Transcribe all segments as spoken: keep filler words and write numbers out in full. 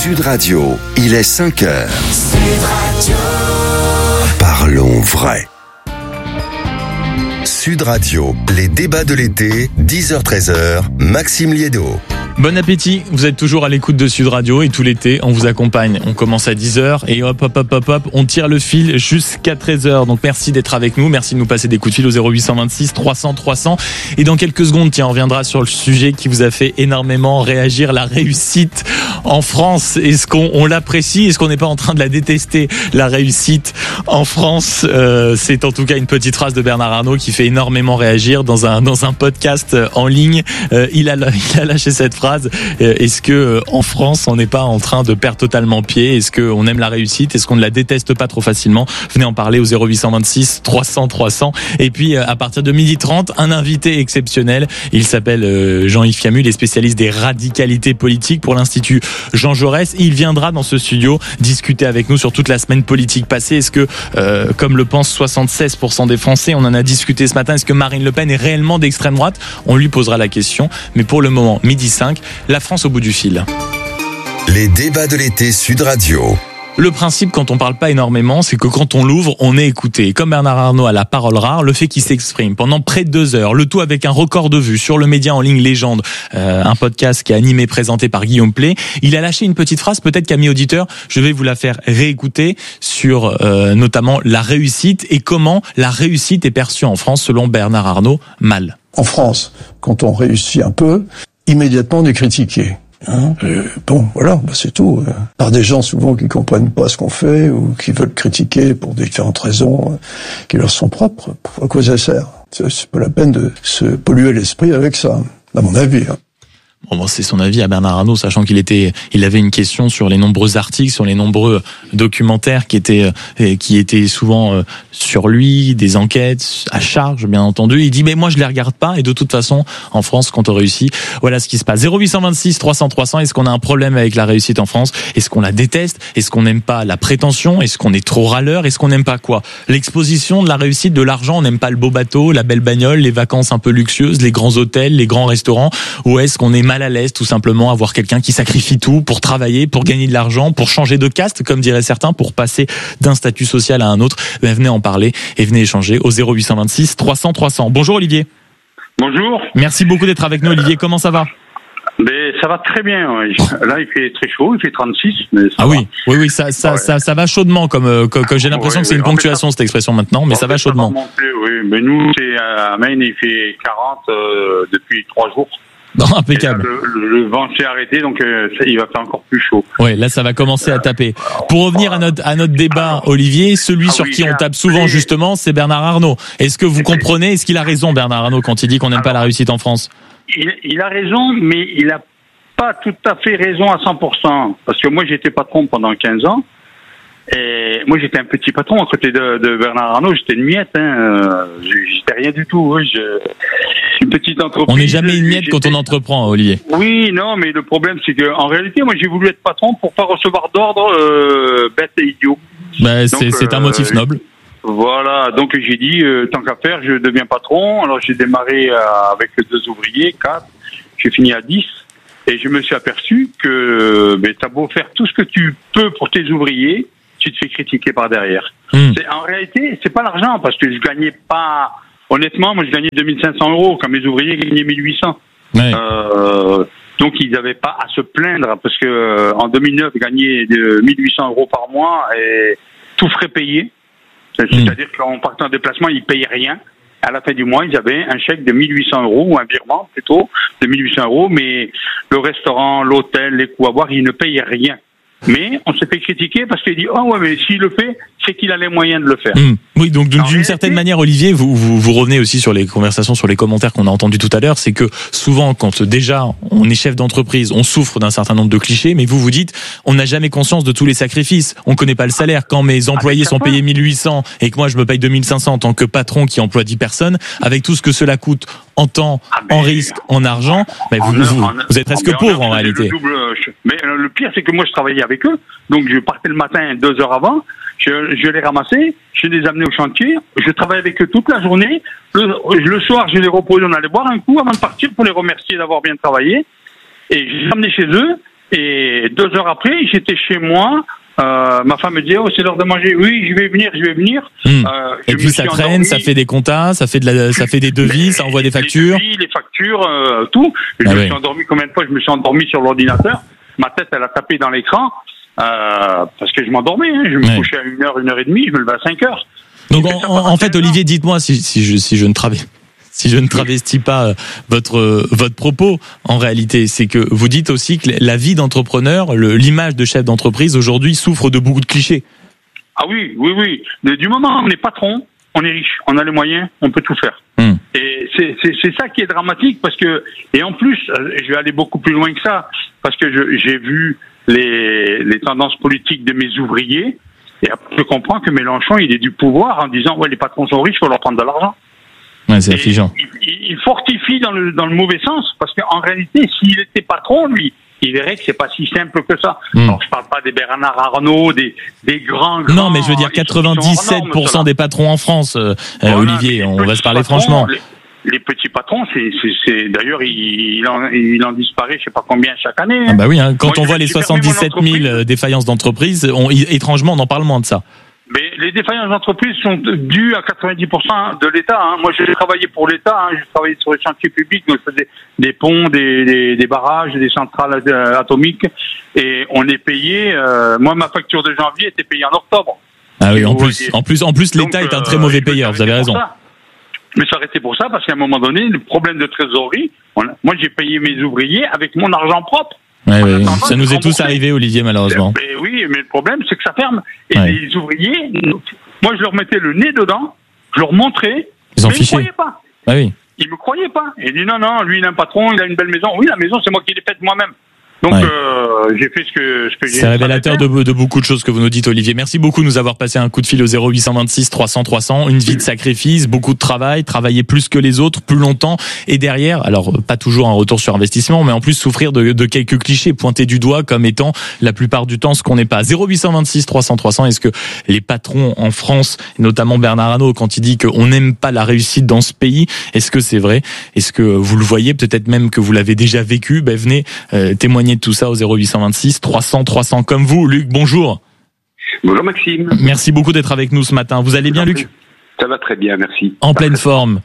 Sud Radio, il est cinq heures. Sud Radio. Parlons vrai. Sud Radio, les débats de l'été, dix heures treize heures, Maxime Liédo. Bon appétit, vous êtes toujours à l'écoute de Sud Radio et tout l'été, on vous accompagne. On commence à dix heures et hop, hop, hop, hop, hop, on tire le fil jusqu'à treize heures. Donc merci d'être avec nous, merci de nous passer des coups de fil au zéro huit cent vingt-six trois cents trois cents. Et dans quelques secondes, tiens, on reviendra sur le sujet qui vous a fait énormément réagir, la réussite en France. Est-ce qu'on on l'apprécie? Est-ce qu'on n'est pas en train de la détester, la réussite en France? euh, C'est en tout cas une petite phrase de Bernard Arnault qui fait énormément réagir dans un, dans un podcast en ligne. Euh, il, a, il a lâché cette phrase. Est-ce que en France on n'est pas en train de perdre totalement pied? Est-ce qu'on aime la réussite? Est-ce qu'on ne la déteste pas trop facilement? Venez en parler au zéro huit cent vingt-six trois cents trois cents. Et puis à partir de midi trente, un invité exceptionnel. Il s'appelle Jean-Yves Fiamu, il est spécialiste des radicalités politiques pour l'Institut Jean Jaurès. Il viendra dans ce studio discuter avec nous sur toute la semaine politique passée. Est-ce que, euh, comme le pensent soixante-seize pour cent des Français, on en a discuté ce matin, est-ce que Marine Le Pen est réellement d'extrême droite? On lui posera la question. Mais pour le moment, midi cinq, la France au bout du fil. Les débats de l'été Sud Radio. Le principe, quand on parle pas énormément, c'est que quand on l'ouvre, on est écouté. Et comme Bernard Arnault a la parole rare, le fait qu'il s'exprime pendant près de deux heures, le tout avec un record de vues sur le média en ligne Légende, euh, un podcast qui est animé et présenté par Guillaume Pley, il a lâché une petite phrase, peut-être qu'amis auditeurs, je vais vous la faire réécouter sur euh, notamment la réussite et comment la réussite est perçue en France selon Bernard Arnault mal. En France, quand on réussit un peu, immédiatement on est critiqué. Hein euh, bon, voilà, bah c'est tout. Euh, par des gens souvent qui comprennent pas ce qu'on fait ou qui veulent critiquer pour différentes raisons euh, qui leur sont propres. À quoi ça sert? C'est, c'est pas la peine de se polluer l'esprit avec ça, à mon avis. Hein. Bon, c'est son avis à Bernard Arnault, sachant qu'il était, il avait une question sur les nombreux articles, sur les nombreux documentaires qui étaient, qui étaient souvent sur lui, des enquêtes à charge, bien entendu. Il dit, mais moi, je les regarde pas, et de toute façon, en France, quand on réussit, voilà ce qui se passe. zéro huit cent vingt-six trois cents trois cents, est-ce qu'on a un problème avec la réussite en France? Est-ce qu'on la déteste? Est-ce qu'on n'aime pas la prétention? Est-ce qu'on est trop râleur? Est-ce qu'on n'aime pas quoi? L'exposition de la réussite, de l'argent, on n'aime pas le beau bateau, la belle bagnole, les vacances un peu luxueuses, les grands hôtels, les grands restaurants, ou est-ce qu'on est mal à l'aise tout simplement à voir quelqu'un qui sacrifie tout pour travailler, pour gagner de l'argent, pour changer de caste, comme diraient certains, pour passer d'un statut social à un autre? Ben, venez en parler et venez échanger au zéro huit cent vingt-six trois cents trois cents. Bonjour Olivier. Bonjour. Merci beaucoup d'être avec nous Olivier, comment ça va? Mais ça va très bien. Oui. Là, il fait très chaud, il fait trente-six. Mais ça ah va. oui, oui, oui, ça, ça, ouais. ça, ça va chaudement. Comme, comme, comme j'ai l'impression oui, que c'est oui. une ponctuation cette expression maintenant, mais ça va chaudement. Ça va monter, oui, mais nous, c'est à Maine, il fait quarante euh, depuis trois jours. Non, impeccable. Là, le, le vent s'est arrêté, donc euh, ça, il va faire encore plus chaud. Oui, là, ça va commencer à taper. Pour revenir à notre à notre débat, Olivier, celui ah, sur oui, qui on tape souvent oui. justement, c'est Bernard Arnault. Est-ce que vous comprenez, est-ce qu'il a raison, Bernard Arnault, quand il dit qu'on n'aime pas la réussite en France? il, il a raison, mais il a pas tout à fait raison à cent pour cent. Parce que moi, j'étais patron pendant quinze ans. Et moi, j'étais un petit patron à côté de, de Bernard Arnault. J'étais une miette, hein. J'étais rien du tout. Oui, je... une petite entreprise. On n'est jamais une miette quand on entreprend, Olivier. Oui, non, mais le problème, c'est que en réalité, moi, j'ai voulu être patron pour pas recevoir d'ordre euh, bête et idiot. Bah, c'est, donc, c'est un motif euh, noble. Voilà. Donc, j'ai dit, euh, tant qu'à faire, je deviens patron. Alors, j'ai démarré euh, avec deux ouvriers, quatre. J'ai fini à dix. Et je me suis aperçu que ben, t'as beau faire tout ce que tu peux pour tes ouvriers, tu te fais critiquer par derrière. Mmh. C'est, en réalité, c'est pas l'argent, parce que je gagnais pas... Honnêtement, moi, je gagnais deux mille cinq cents euros, quand mes ouvriers gagnaient mille huit cents. Ouais. Euh, donc, ils n'avaient pas à se plaindre, parce que euh, en deux mille neuf, gagner de mille huit cents euros par mois, et tout frais payé. C'est-à-dire mmh. qu'en partant en déplacement, ils payaient rien. À la fin du mois, ils avaient un chèque de mille huit cents euros, ou un virement plutôt, de mille huit cents euros, mais le restaurant, l'hôtel, les coups à boire, ils ne payaient rien. Mais on s'est fait critiquer parce qu'il dit « Oh ouais, mais s'il le fait, c'est qu'il a les moyens de le faire. Mmh. » Oui, donc d'une réalité, certaine manière, Olivier, vous, vous vous revenez aussi sur les conversations, sur les commentaires qu'on a entendus tout à l'heure, c'est que souvent, quand déjà on est chef d'entreprise, on souffre d'un certain nombre de clichés, mais vous vous dites, on n'a jamais conscience de tous les sacrifices. On connaît pas le salaire. Quand mes employés sont payés mille huit cents et que moi je me paye deux mille cinq cents en tant que patron qui emploie dix personnes, avec tout ce que cela coûte en temps, ah en risque, en argent, mais vous, vous, vous, vous êtes presque pauvre en réalité. Double, mais le pire, c'est que moi je travaillais avec eux, donc je partais le matin deux heures avant. Je, je les ramassais, je les amenais au chantier, je travaillais avec eux toute la journée. Le, le soir, je les reposais, on allait boire un coup avant de partir pour les remercier d'avoir bien travaillé. Et je les amenais chez eux, Et deux heures après, j'étais chez moi. Euh, ma femme me dit, oh, c'est l'heure de manger. Oui, je vais venir, je vais venir. Mmh. Euh, et puis ça traîne, endormi. Ça fait des comptas, ça fait de la, ça fait des devis, ça envoie des factures. Les devis, les factures, euh, tout. Je ah me oui. suis endormi combien de fois? Je me suis endormi sur l'ordinateur. Ma tête, elle a tapé dans l'écran, euh, parce que je m'endormais, hein. Je me ouais. couchais à une heure, une heure et demie, je me levais à cinq heures. Donc, en, en, en fait, Olivier, dites-moi si, si je, si je ne travestis. Si je ne travestis pas votre votre propos, en réalité, c'est que vous dites aussi que la vie d'entrepreneur, le, l'image de chef d'entreprise aujourd'hui souffre de beaucoup de clichés. Ah oui, oui, oui. Mais du moment où on est patron, on est riche, on a les moyens, on peut tout faire. Hum. Et c'est, c'est c'est ça qui est dramatique parce que et en plus, je vais aller beaucoup plus loin que ça parce que je, j'ai vu les les tendances politiques de mes ouvriers et après je comprends que Mélenchon il est du pouvoir en disant ouais les patrons sont riches, faut leur prendre de l'argent. Ouais, c'est affligeant. Il, il fortifie dans le dans le mauvais sens parce qu'en réalité, s'il était patron, lui, il verrait que c'est pas si simple que ça. Mmh. Alors je parle pas des Bernard Arnault, des des grands. grands non, mais je veux dire quatre-vingt-dix-sept pour cent des patrons en France, euh, voilà, Olivier. On va se parler patrons, franchement. Les, les petits patrons, c'est c'est, c'est d'ailleurs il, il en il en disparaît, je sais pas combien chaque année. Hein. Ah bah oui, hein, quand Moi, on voit les soixante-dix-sept mille défaillances d'entreprises, on, étrangement, on en parle moins de ça. Mais les défaillances d'entreprise sont dues à quatre-vingt-dix pour cent de l'État. Hein. Moi, j'ai travaillé pour l'État. Hein. J'ai travaillé sur les chantiers publics. Donc, je faisais des ponts, des, des, des barrages, des centrales euh, atomiques. Et on est payé. Euh, moi, ma facture de janvier était payée en octobre. Ah oui, en plus, en plus, en plus, l'État donc, est un très mauvais euh, payeur. Vous avez raison. Je me suis arrêté pour ça parce qu'à un moment donné, le problème de trésorerie. On a, moi, j'ai payé mes ouvriers avec mon argent propre. Ouais, oui, ça nous est tous arrivé, Olivier, malheureusement. Mais oui, mais le problème, c'est que ça ferme. Et ouais. les ouvriers, moi, je leur mettais le nez dedans, je leur montrais, ils en mais fichaient. Ils ne me croyaient pas. Ah oui. Ils me croyaient pas. Ils disent non, non, lui, il a un patron, il a une belle maison. Oui, la maison, c'est moi qui l'ai faite moi-même. Donc, ouais. euh, j'ai fait ce que, ce que j'ai. C'est révélateur de, de beaucoup de choses que vous nous dites, Olivier. Merci beaucoup de nous avoir passé un coup de fil au zéro huit cent vingt-six trois cents trois cents. Une vie de sacrifice, beaucoup de travail, travailler plus que les autres, plus longtemps. Et derrière, alors, pas toujours un retour sur investissement, mais en plus souffrir de, de quelques clichés pointés du doigt comme étant la plupart du temps ce qu'on n'est pas. zéro huit cent vingt-six trois cents trois cents. Est-ce que les patrons en France, notamment Bernard Arnault, quand il dit qu'on n'aime pas la réussite dans ce pays, est-ce que c'est vrai? Est-ce que vous le voyez? Peut-être même que vous l'avez déjà vécu. Ben, venez euh, témoigner de tout ça au zéro huit cent vingt-six trois cents trois cents comme vous. Luc, bonjour. Bonjour Maxime. Merci beaucoup d'être avec nous ce matin. Vous allez bien, Luc? Ça va très bien, merci. En pleine forme.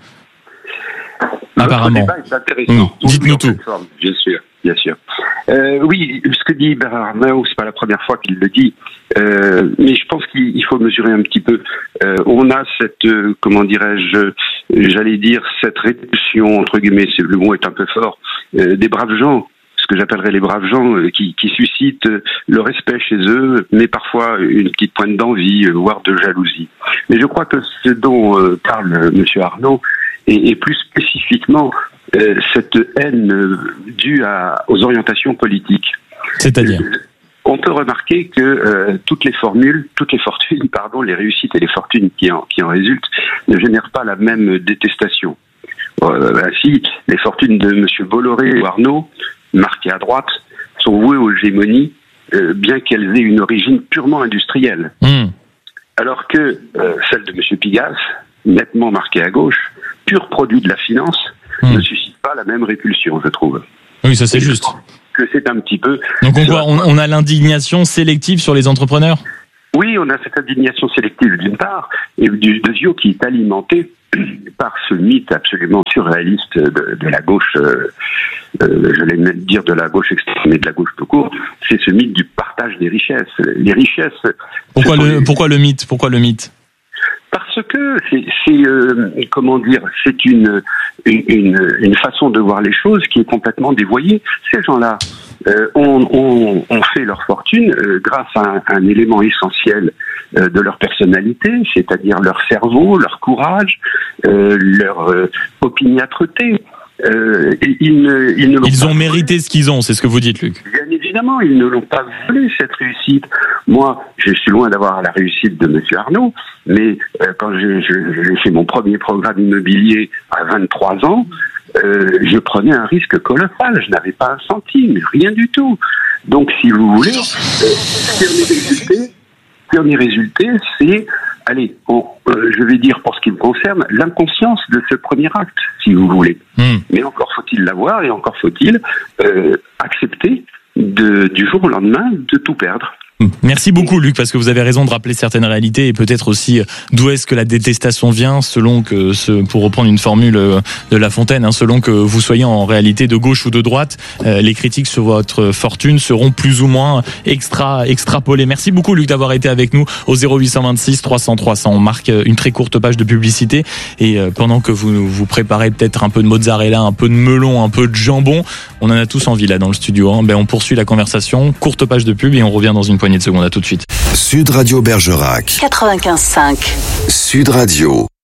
Votre apparemment. débat est intéressant. Mmh. Dites-nous tout. Forme, bien sûr, bien sûr. Euh, oui, ce que dit Bernard Arnault, c'est pas la première fois qu'il le dit, euh, mais je pense qu'il faut mesurer un petit peu. Euh, on a cette, euh, comment dirais-je, j'allais dire cette répulsion entre guillemets, c'est, le mot est un peu fort, euh, des braves gens. Que j'appellerais les braves gens euh, qui, qui suscitent euh, le respect chez eux, mais parfois une petite pointe d'envie, euh, voire de jalousie. Mais je crois que ce dont euh, parle euh, Monsieur Arnault est, est plus spécifiquement euh, cette haine euh, due à, aux orientations politiques. C'est-à-dire euh, on peut remarquer que euh, toutes les formules, toutes les fortunes, pardon, les réussites et les fortunes qui en, qui en résultent ne génèrent pas la même détestation. Euh, ainsi, les fortunes de Monsieur Bolloré ou Arnault, marquées à droite, sont vouées aux hégémonies, euh, bien qu'elles aient une origine purement industrielle. Mmh. Alors que euh, celle de M. Pigasse, nettement marquée à gauche, pur produit de la finance, mmh. ne suscite pas la même répulsion, je trouve. Oui, ça c'est Et juste. Que c'est un petit peu... Donc on, voit, on, on a l'indignation sélective sur les entrepreneurs ? Oui, on a cette indignation sélective d'une part, et du deuxième qui est alimentée par ce mythe absolument surréaliste de, de la gauche, euh, euh, je vais dire de la gauche extrême et de la gauche tout court, c'est ce mythe du partage des richesses. Les richesses... Pourquoi le, les... pourquoi le mythe Pourquoi le mythe Parce que c'est, c'est euh, comment dire, c'est une, une, une façon de voir les choses qui est complètement dévoyée. Ces gens-là euh, ont, ont, ont fait leur fortune euh, grâce à un, un élément essentiel euh, de leur personnalité, c'est-à-dire leur cerveau, leur courage, euh, leur euh, opiniâtreté. Euh, ils ne, ils ne ils ont mérité ce qu'ils ont, c'est ce que vous dites, Luc. Bien évidemment, ils ne l'ont pas volé, cette réussite. Moi, je suis loin d'avoir la réussite de M. Arnault, mais euh, quand j'ai, j'ai fait mon premier programme immobilier à vingt-trois ans, euh, je prenais un risque colossal. Je n'avais pas un centime, rien du tout. Donc, si vous voulez, euh, ce qui en est résulté, ce qui en est résulté, c'est... Allez, on, euh, je vais dire pour ce qui me concerne, l'inconscience de ce premier acte, si vous voulez. Mmh. Mais encore faut-il l'avoir et encore faut-il euh, accepter de, du jour au lendemain, de tout perdre. Merci beaucoup Luc, parce que vous avez raison de rappeler certaines réalités et peut-être aussi d'où est-ce que la détestation vient, selon que, ce, pour reprendre une formule de La Fontaine, hein, selon que vous soyez en réalité de gauche ou de droite, euh, les critiques sur votre fortune seront plus ou moins extra extrapolées. Merci beaucoup Luc d'avoir été avec nous au zéro huit cent vingt-six trois cents trois cents. On marque une très courte page de publicité et euh, pendant que vous vous préparez peut-être un peu de mozzarella, un peu de melon, un peu de jambon, on en a tous envie là dans le studio. Hein. Ben on poursuit la conversation, courte page de pub et on revient dans une poignée de secondes. À tout de suite. Sud Radio Bergerac quatre-vingt-quinze cinq. Sud Radio.